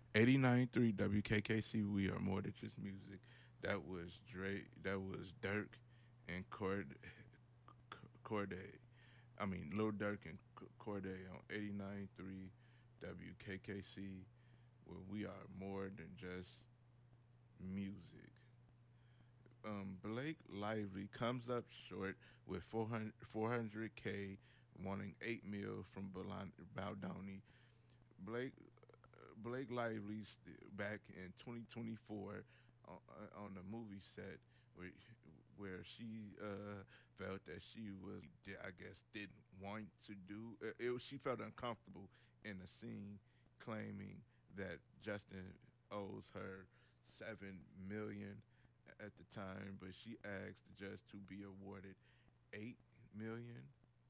89.3 WKKC. We are more than just music. That was Drake. That was Dirk and Corday. I mean, Lil Durk and Corday on 89.3 WKKC, where we are more than just music. Blake Lively comes up short with 400K, wanting 8 mil from Baldoni. Blake Lively back in 2024 on the movie set where she felt that she was, I guess, didn't want to do. She felt uncomfortable in the scene, claiming that Justin owes her $7 million at the time, but she asked the judge to be awarded $8 million,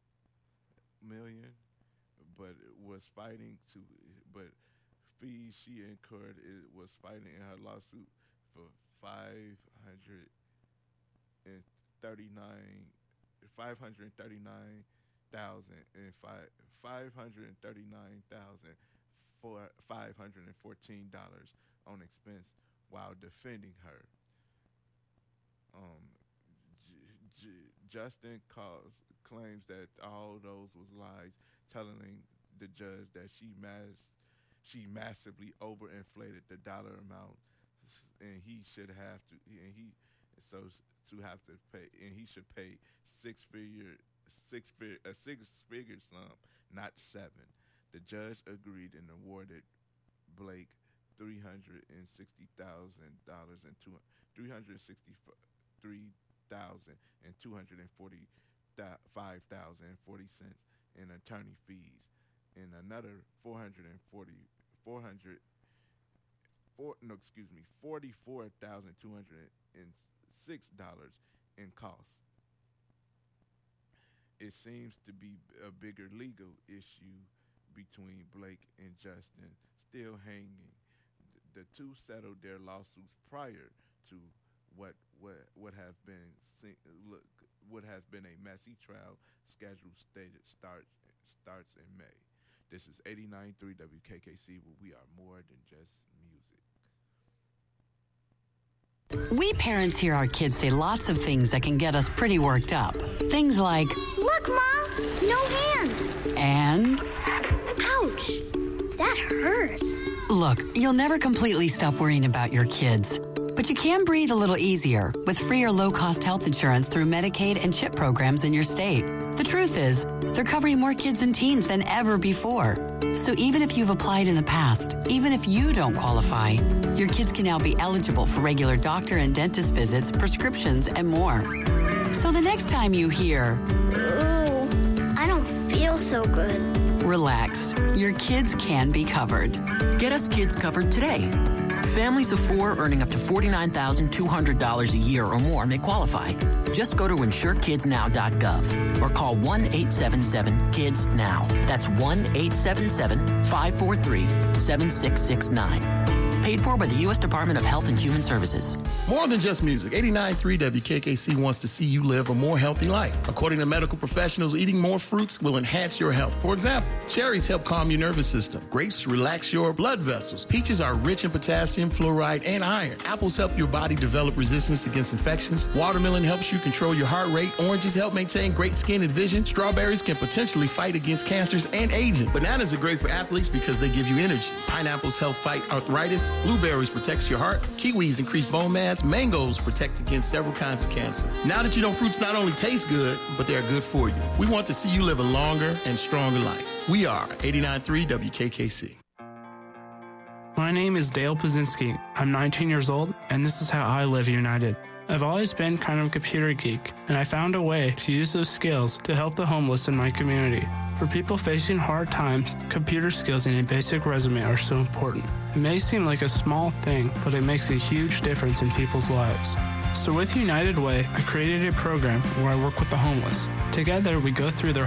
but was fighting to, but fees she incurred was fighting in her lawsuit for 539,514 on expense while defending her. Justin claims that all those was lies, telling the judge that she massively overinflated the dollar amount, and he should have to, and he should pay a six-figure sum, not seven. The judge agreed and awarded Blake $363,245.40 in attorney fees, and another $44,206 in costs. It seems to be a bigger legal issue between Blake and Justin still hanging. The two settled their lawsuits prior to what have been a messy trial scheduled starts in May. This is 89.3 WKKC, where we are more than just music. We parents hear our kids say lots of things that can get us pretty worked up. Things like, "Look, Mom, no hands." And, "Ouch, that hurts." Look, you'll never completely stop worrying about your kids. But you can breathe a little easier with free or low-cost health insurance through Medicaid and CHIP programs in your state. The truth is, they're covering more kids and teens than ever before. So even if you've applied in the past, even if you don't qualify, your kids can now be eligible for regular doctor and dentist visits, prescriptions, and more. So the next time you hear, "Ooh, I don't feel so good," relax. Your kids can be covered. Get us kids covered today. Families of 4 earning up to $49,200 a year or more may qualify. Just go to insurekidsnow.gov or call 1-877-KIDS-NOW. That's 1-877-543-7669. Paid for by the U.S. Department of Health and Human Services. More than just music, 89.3 WKKC wants to see you live a more healthy life. According to medical professionals, eating more fruits will enhance your health. For example, cherries help calm your nervous system. Grapes relax your blood vessels. Peaches are rich in potassium, fluoride, and iron. Apples help your body develop resistance against infections. Watermelon helps you control your heart rate. Oranges help maintain great skin and vision. Strawberries can potentially fight against cancers and aging. Bananas are great for athletes because they give you energy. Pineapples help fight arthritis. Blueberries protects your heart. Kiwis increase bone mass. Mangoes protect against several kinds of cancer. Now that you know fruits not only taste good, but they're good for you. We want to see you live a longer and stronger life. We are 89.3 WKKC. My name is Dale Pazinski. I'm 19 years old, and this is how I live united. I've always been kind of a computer geek, and I found a way to use those skills to help the homeless in my community. For people facing hard times, computer skills and a basic resume are so important. It may seem like a small thing, but it makes a huge difference in people's lives. So with United Way, I created a program where I work with the homeless. Together, we go through their